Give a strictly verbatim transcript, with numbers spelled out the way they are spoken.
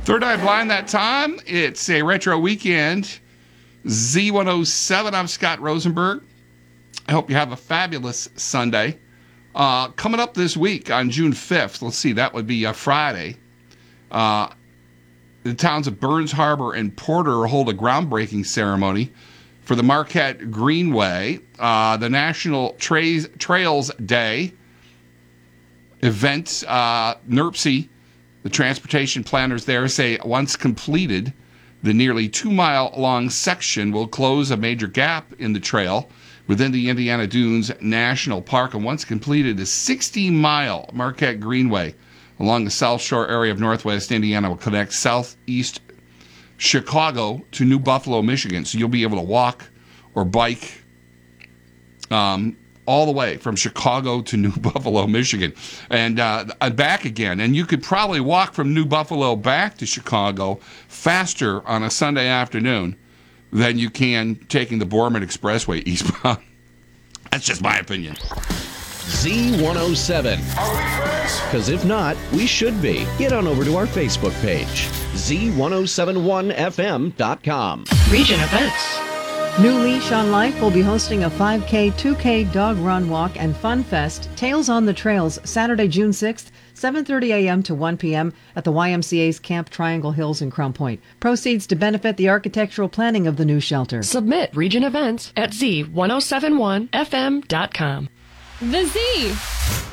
Third Eye Blind that time. It's a retro weekend. Z one oh seven, I'm Scott Rosenberg. I hope you have a fabulous Sunday. Uh, coming up this week on June fifth, let's see, that would be a Friday. Uh, the towns of Burns Harbor and Porter hold a groundbreaking ceremony for the Marquette Greenway, uh, the National Tra- Trails Day event. uh, NERPC, the transportation planners there say once completed, the nearly two-mile-long section will close a major gap in the trail within the Indiana Dunes National Park. And once completed, a sixty-mile Marquette Greenway along the South Shore area of Northwest Indiana will connect southeast Chicago to New Buffalo, Michigan. So you'll be able to walk or bike um, all the way from Chicago to New Buffalo, Michigan, and uh, back again. And you could probably walk from New Buffalo back to Chicago faster on a Sunday afternoon than you can taking the Borman Expressway eastbound. That's just my opinion. Z one oh seven. Are we friends? Because if not, we should be. Get on over to our Facebook page, Z ten seventy-one F M dot com. Region events. New Leash on Life will be hosting a five K, two K dog run, walk, and fun fest, Tales on the Trails, Saturday, June sixth, seven thirty a.m. to one p.m. at the Y M C A's Camp Triangle Hills in Crown Point. Proceeds to benefit the architectural planning of the new shelter. Submit region events at Z ten seventy-one F M dot com. The Z.